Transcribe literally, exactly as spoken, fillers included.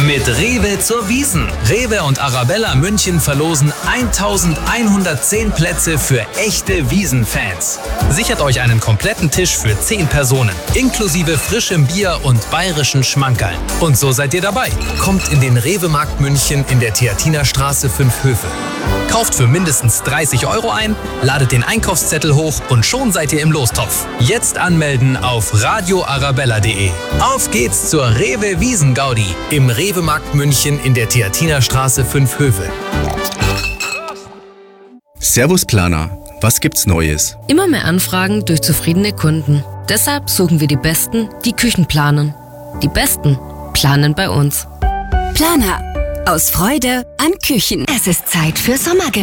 mit Rewe zur Wiesn. Rewe und Arabella München verlosen eintausendeinhundertzehn Plätze für echte Wiesn-Fans. Sichert euch einen kompletten Tisch für zehn Personen, inklusive frischem Bier und bayerischen Schmankerln. Und so seid ihr dabei. Kommt in den Rewe-Markt München in der Theatinerstraße fünf Höfe. Kauft für mindestens dreißig Euro ein, ladet den Einkaufszettel hoch und schon seid ihr im Lostopf. Jetzt anmelden auf radio arabella punkt de. Auf geht's zur Rewe Wiesn-Gaudi im Rewe-Markt München in der Theatinerstraße fünf Höfe. Servus Planer, was gibt's Neues? Immer mehr Anfragen durch zufriedene Kunden. Deshalb suchen wir die Besten, die Küchen planen. Die Besten planen bei uns. Planer. Aus Freude an Küchen. Es ist Zeit für Sommergenuss.